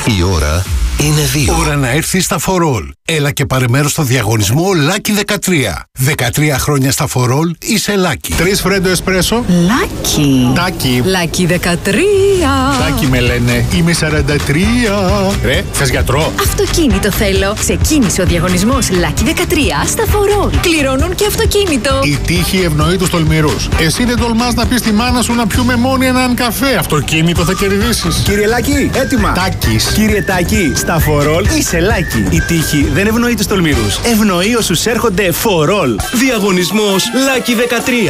Η ώρα είναι 2. Ώρα να έρθει στα For All. Έλα και πάρε μέρος στο διαγωνισμό Lucky 13. 13 χρόνια στα For All είσαι Lucky. 3 φρέντο εσπρέσο. Lucky. Τάκι. Lucky 13. Τάκι με λένε. Είμαι 43. Ρε, θες γιατρό? Αυτοκίνητο θέλω. Ξεκίνησε ο διαγωνισμός Lucky 13 στα For All. Κληρώνουν και αυτοκίνητο. Η τύχη ευνοεί τους τολμηρούς. Εσύ δεν τολμάς να πεις στη μάνα σου να πιούμε μόνοι έναν καφέ. Αυτοκίνητο θα κερδίσεις. Κύριε Λάκη, έτοιμα. Τάκης. Κύριε Τάκη, στα For All είσαι Λάκη. Η τύχη δεν ευνοεί τους τολμηρούς. Ευνοεί όσους έρχονται For All. Διαγωνισμός Lucky 13.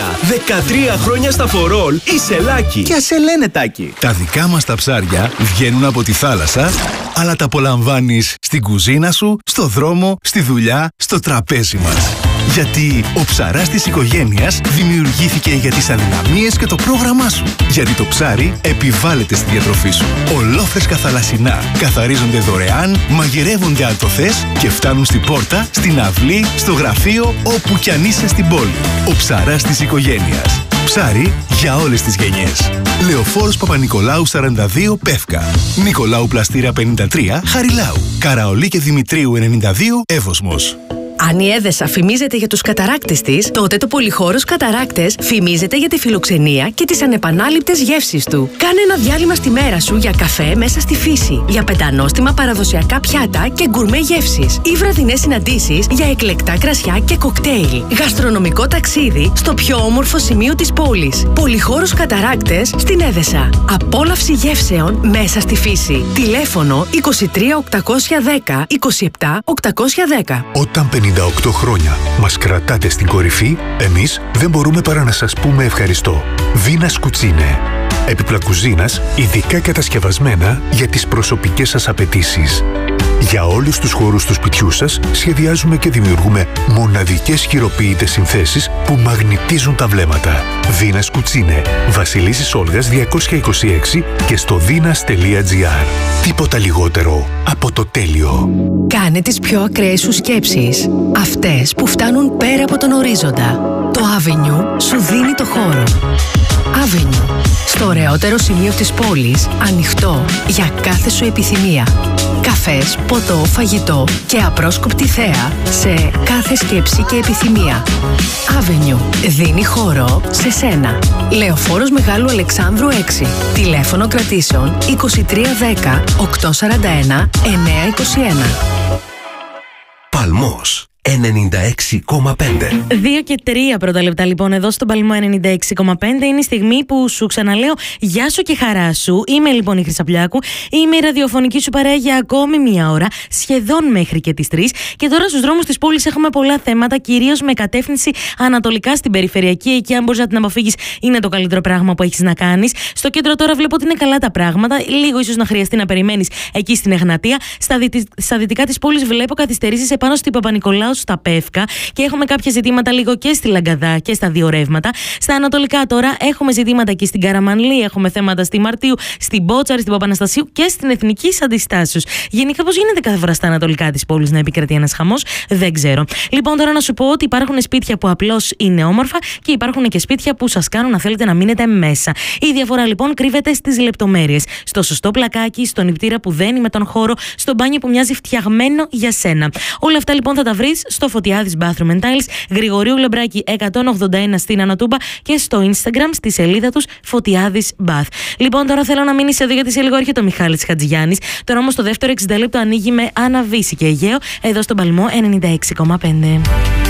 13 χρόνια στα For All είσαι Lucky. Και ας σε λένε Τάκη. Τα δικά μας τα ψάρια βγαίνουν από τη θάλασσα, αλλά τα απολαμβάνεις στην κουζίνα σου, στο δρόμο, στη δουλειά, στο τραπέζι μας. Γιατί ο ψαράς της οικογένειας δημιουργήθηκε για τις αδυναμίες και το πρόγραμμά σου. Γιατί το ψάρι επιβάλλεται στη διατροφή σου. Ολόφρεσκα θαλασσινά καθαρίζονται δωρεάν, μαγειρεύονται αν το θες και φτάνουν στην πόρτα, στην αυλή, στο γραφείο, όπου κι αν είσαι στην πόλη. Ο ψαράς της οικογένειας. Ψάρι για όλες τις γενιές. Λεωφόρος Παπα-Νικολάου 42 Πεύκα. Νικολάου Πλαστήρα 53 Χαριλάου. Καραολί και Δημητρίου 92 Εύωσμος. Αν η Έδεσα φημίζεται για τους καταράκτες της, τότε το Πολυχώρος Καταράκτες φημίζεται για τη φιλοξενία και τις ανεπανάληπτες γεύσεις του. Κάνε ένα διάλειμμα στη μέρα σου για καφέ μέσα στη φύση, για πεντανόστιμα παραδοσιακά πιάτα και γκουρμέ γεύσεις ή βραδινές συναντήσεις για εκλεκτά κρασιά και κοκτέιλ. Γαστρονομικό ταξίδι στο πιο όμορφο σημείο της πόλης. Πολυχώρος Καταράκτες στην Έδεσα. Απόλαυση γεύσεων μέσα στη φύση. Τηλέφωνο 23 810 27 810. Όταν 58 χρόνια μας κρατάτε στην κορυφή, εμείς δεν μπορούμε παρά να σας πούμε ευχαριστώ. Βίνας Κουτσίνε. Έπιπλα κουζίνας, ειδικά κατασκευασμένα για τις προσωπικές σας απαιτήσεις. Για όλους τους χώρους του σπιτιού σας σχεδιάζουμε και δημιουργούμε μοναδικές χειροποίητες συνθέσεις που μαγνητίζουν τα βλέμματα. Βίνας Κουτσίνε. Βασιλίσσης Όλγας 226 και στο vinas.gr. Τίποτα λιγότερο από το τέλειο. Κάνε τις πιο ακραίες σου σκέψεις. Αυτές που φτάνουν πέρα από τον ορίζοντα. Το Avenue σου δίνει το χώρο. Avenue. Στο ωραιότερο σημείο της πόλης, ανοιχτό για κάθε σου επιθυμία. Καφές, ποτό, φαγητό και απρόσκοπτη θέα σε κάθε σκέψη και επιθυμία. Avenue. Δίνει χώρο σε σένα. Λεωφόρος Μεγάλου Αλεξάνδρου 6. Τηλέφωνο κρατήσεων 2310 841 921. Παλμός 96,5. 2 και 3 πρώτα λεπτά λοιπόν εδώ στον Παλμό 96,5. Είναι η στιγμή που σου ξαναλέω γεια σου και χαρά σου. Είμαι λοιπόν η Χρυσαπλιάκου. Είμαι η ραδιοφωνική σου παρέα για ακόμη μία ώρα, σχεδόν μέχρι και τις 3. Και τώρα στους δρόμους της πόλης έχουμε πολλά θέματα, κυρίως με κατεύθυνση ανατολικά στην περιφερειακή. Εκεί, αν μπορείς να την αποφύγεις, είναι το καλύτερο πράγμα που έχεις να κάνεις. Στο κέντρο τώρα βλέπω ότι είναι καλά τα πράγματα. Λίγο ίσως να χρειαστεί να περιμένεις εκεί στην Εγνατία. Στα δυτικά της πόλης βλέπω καθυστερήσεις επάνω στην Παπα-Νικολάου στα Πεύκα και έχουμε κάποια ζητήματα λίγο και στη Λαγκαδά και στα δύο ρεύματα. Στα ανατολικά τώρα έχουμε ζητήματα και στην Καραμανλή, έχουμε θέματα στη Μαρτίου, στην Μπότσαρη, στην Παπαναστασίου και στην Εθνική Αντιστάσεως. Γενικά, πώς γίνεται κάθε φορά στα ανατολικά της πόλης να επικρατεί ένας χαμός, δεν ξέρω. Λοιπόν, τώρα να σου πω ότι υπάρχουν σπίτια που απλώς είναι όμορφα και υπάρχουν και σπίτια που σας κάνουν να θέλετε να μείνετε μέσα. Η διαφορά λοιπόν κρύβεται στις λεπτομέρειες. Στο σωστό πλακάκι, στον νηπτήρα που δένει με τον χώρο, στο μπάνιο που μοιάζει φτιαγμένο για σένα. Όλα αυτά λοιπόν θα τα βρεις στο Φωτιάδης Bathroom and Tiles, Γρηγορίου Λεμπράκη 181 στην Ανατούμπα και στο Instagram στη σελίδα τους Φωτιάδης Bath. Λοιπόν, τώρα θέλω να μείνεις εδώ γιατί σε λίγο έρχεται ο Μιχάλης Χατζηγιάννης. Τώρα όμως το δεύτερο 60 λεπτό ανοίγει με Αναβίση και Αιγαίο εδώ στον Παλμό 96,5.